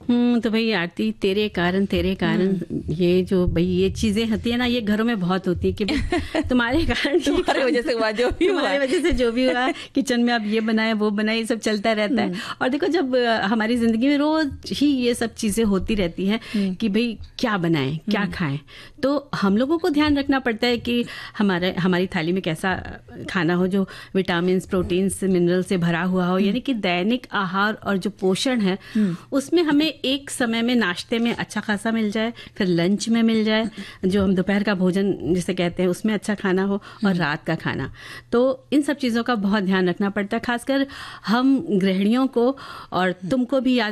तो भाई आरती, तेरे कारण ये जो भाई ये चीजें होती है ना, ये घरों में बहुत होती है कि तुम्हारे कारण तुम्हारी वजह से हुआ जो भी हुआ, तुम्हारी वजह से जो भी हुआ, किचन में आप ये बनाए वो बनाए, ये सब चलता रहता है। और देखो जब हमारी जिंदगी में रोज ही ये सब चीजें होती रहती हैं कि भाई क्या बनाएं, क्या खाएं, तो हम लोगों को ध्यान रखना पड़ता है कि हमारी थाली में कैसा खाना हो जो विटामिन, प्रोटीन, मिनरल से भरा हुआ हो। यानी कि दैनिक आहार और जो पोषण है उसमें हमें एक समय में नाश्ते में अच्छा खासा मिल जाए, फिर लंच में मिल जाए, जो हम दोपहर का भोजन जिसे कहते हैं उसमें अच्छा खाना हो, और रात का खाना। तो इन सब चीज़ों का बहुत ध्यान रखना पड़ता है, खासकर हम गृहिणियों को, और तुमको भी याद